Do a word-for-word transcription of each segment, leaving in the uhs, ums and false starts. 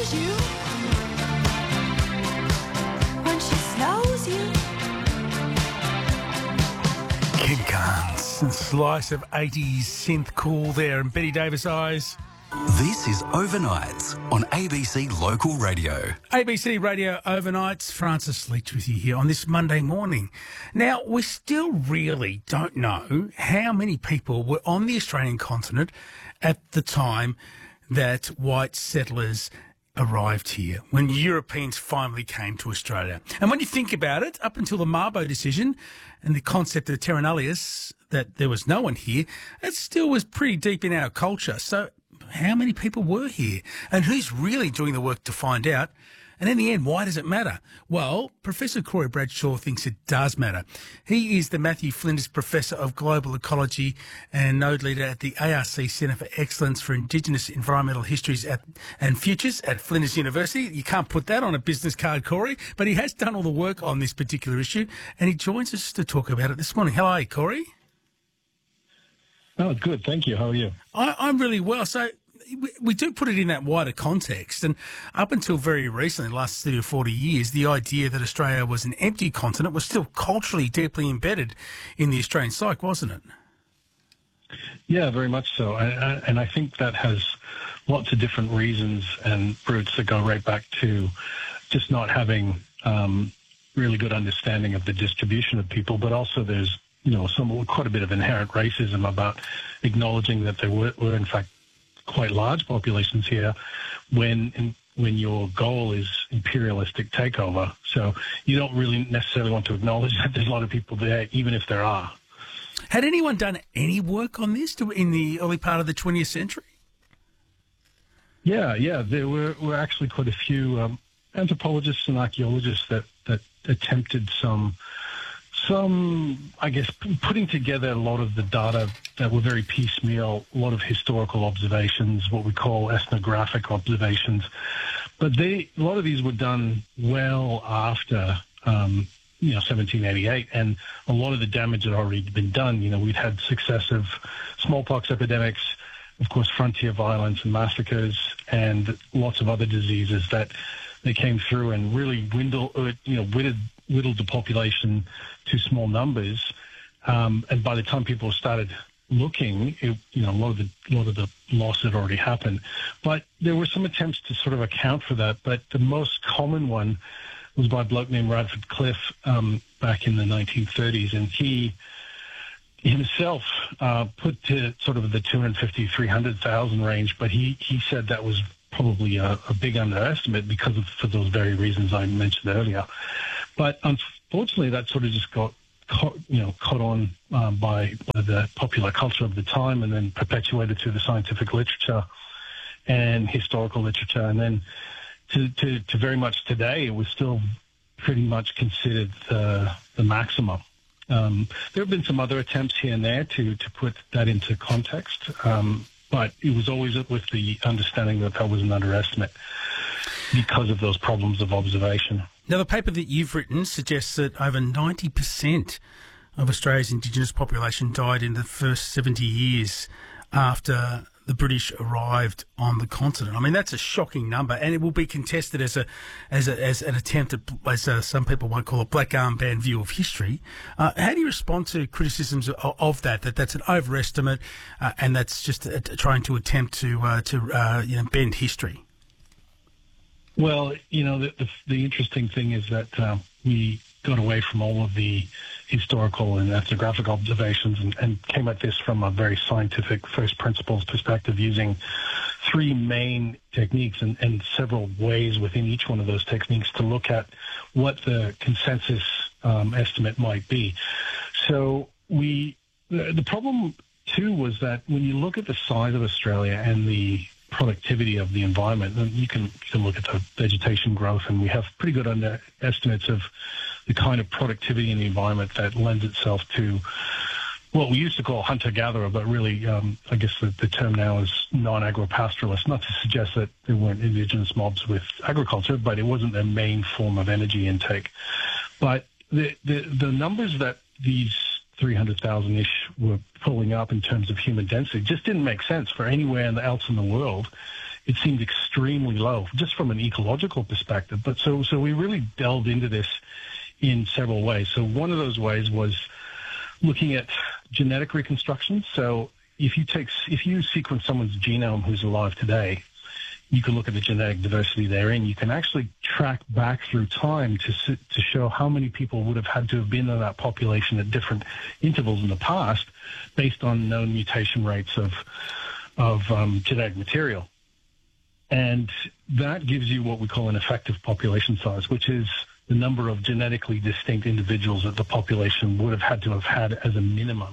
knows you when she slows you. Ken Carnes, a slice of eighties synth cool there, and Betty Davis Eyes. This is Overnights on A B C Local Radio. A B C Radio Overnights, Francis Leach with you here on this Monday morning. Now, we still really don't know how many people were on the Australian continent at the time that white settlers arrived here, when Europeans finally came to Australia. And when you think about it, up until the Mabo decision and the concept of terra nullius, that there was no one here, it still was pretty deep in our culture. So how many people were here? And who's really doing the work to find out? And in the end, why does it matter? Well, Professor Corey Bradshaw thinks it does matter. He is the Matthew Flinders Professor of Global Ecology and node leader at the A R C Centre for Excellence for Indigenous Environmental Histories at, and Futures at Flinders University. You can't put that on a business card, Corey, but he has done all the work on this particular issue, and he joins us to talk about it this morning. How are you, Corey? Oh, good. Thank you. How are you? I, I'm really well. So we, we do put it in that wider context. And up until very recently, the last thirty or forty years, the idea that Australia was an empty continent was still culturally deeply embedded in the Australian psyche, wasn't it? Yeah, very much so. I, I, and I think that has lots of different reasons and roots that go right back to just not having um, really good understanding of the distribution of people, but also there's you know, some quite a bit of inherent racism about acknowledging that there were, were in fact, quite large populations here when in, when your goal is imperialistic takeover. So you don't really necessarily want to acknowledge that there's a lot of people there, even if there are. Had anyone done any work on this to, in the early part of the twentieth century? Yeah, yeah. There were, were actually quite a few um, anthropologists and archaeologists that, that attempted some... Some, I guess, putting together a lot of the data that were very piecemeal, a lot of historical observations, what we call ethnographic observations. But they, a lot of these were done well after, um, you know, seventeen eighty-eight, and a lot of the damage had already been done. You know, we'd had successive smallpox epidemics, of course, frontier violence and massacres, and lots of other diseases that they came through and really dwindled, you know, whittled, whittled the population to small numbers. Um, and by the time people started looking, it, you know, a lot of the a lot of the loss had already happened. But there were some attempts to sort of account for that. But the most common one was by a bloke named Radford Cliff um, back in the nineteen thirties, and he himself uh, put to sort of the two hundred fifty, three hundred thousand range. But he he said that was probably a, a big underestimate because of for those very reasons I mentioned earlier. But unfortunately, that sort of just got caught, you know, caught on um, by, by the popular culture of the time, and then perpetuated through the scientific literature and historical literature, and then to, to, to very much today, it was still pretty much considered the, the maximum. Um, there have been some other attempts here and there to to put that into context, um, but it was always with the understanding that that was an underestimate because of those problems of observation. Now, the paper that you've written suggests that over ninety percent of Australia's Indigenous population died in the first seventy years after the British arrived on the continent. I mean, that's a shocking number, and it will be contested as a as a, as an attempt at, as a, some people might call a black armband view of history. Uh, how do you respond to criticisms of, of that? That that's an overestimate, uh, and that's just a, a, trying to attempt to uh, to uh, you know, bend history. Well, you know, the, the, the interesting thing is that uh, we got away from all of the historical and ethnographic observations and, and came at this from a very scientific first principles perspective, using three main techniques and, and several ways within each one of those techniques to look at what the consensus um, estimate might be. So we, the, the problem too was that when you look at the size of Australia and the productivity of the environment, then you can, you can look at the vegetation growth, and we have pretty good under estimates of the kind of productivity in the environment that lends itself to what we used to call hunter-gatherer, but really, um, I guess the, the term now is non-agro-pastoralist, not to suggest that there weren't indigenous mobs with agriculture, but it wasn't their main form of energy intake. But the, the, the numbers that these three hundred thousand-ish were pulling up in terms of human density just didn't make sense for anywhere else in the world. it seemed extremely low, just from an ecological perspective. But so, so we really delved into this in several ways. So one of those ways was looking at genetic reconstruction. So if you take, if you sequence someone's genome who's alive today, you can look at the genetic diversity therein. You can actually track back through time to to show how many people would have had to have been in that population at different intervals in the past, based on known mutation rates of of um, genetic material. And that gives you what we call an effective population size, which is the number of genetically distinct individuals that the population would have had to have had as a minimum.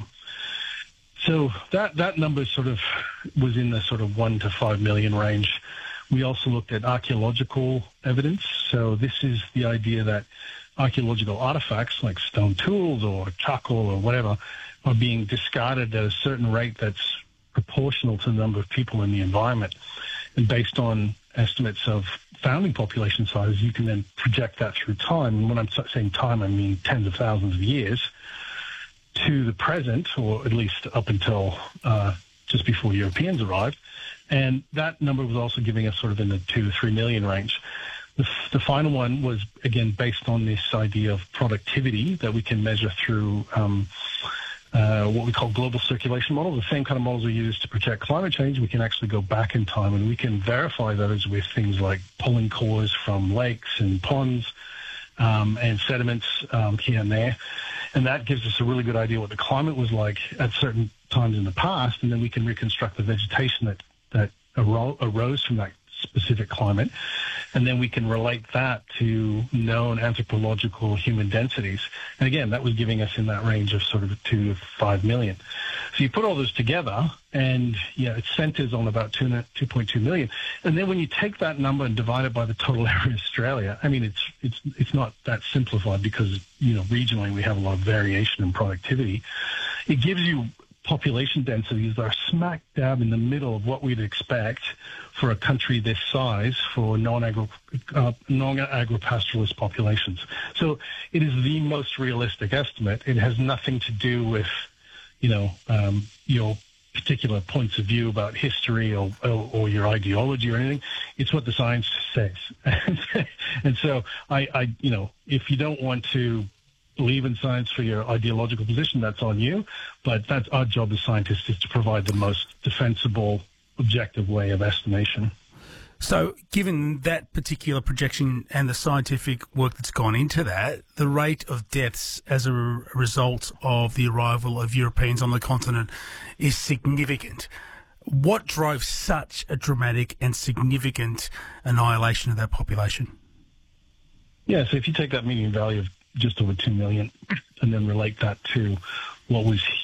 So that, that number sort of was in the sort of one to five million range. We also looked at archaeological evidence. So this is the idea that archaeological artifacts like stone tools or charcoal or whatever are being discarded at a certain rate that's proportional to the number of people in the environment. And based on estimates of founding population size, you can then project that through time. And when I'm saying time, I mean tens of thousands of years to the present, or at least up until uh, just before Europeans arrived. And that number was also giving us sort of in the two to three million range. The, the final one was, again, based on this idea of productivity that we can measure through um, uh, what we call global circulation models. The same kind of models we use to project climate change, we can actually go back in time and we can verify those with things like pollen cores from lakes and ponds um, and sediments um, here and there. And that gives us a really good idea what the climate was like at certain times in the past, and then we can reconstruct the vegetation that, that aro- arose from that specific climate, and then we can relate that to known anthropological human densities. And again, that was giving us in that range of sort of two to five million. So you put all those together, and yeah, it centers on about two, two point two million. And then when you take that number and divide it by the total area of Australia, I mean, it's it's it's not that simplified because, you know, regionally we have a lot of variation in productivity. It gives you population densities that are smack dab in the middle of what we'd expect for a country this size for non-agro, uh, non-agropastoralist populations. So it is the most realistic estimate. It has nothing to do with, you know, um, your particular points of view about history or, or, or your ideology or anything. It's what the science says. And so I, I, you know, if you don't want to believe in science for your ideological position, that's on you. But that's our job as scientists, is to provide the most defensible, objective way of estimation. So given that particular projection and the scientific work that's gone into that, the rate of deaths as a result of the arrival of Europeans on the continent is significant. What drove such a dramatic and significant annihilation of that population? Yeah, so if you take that median value of just over two million and then relate that to what was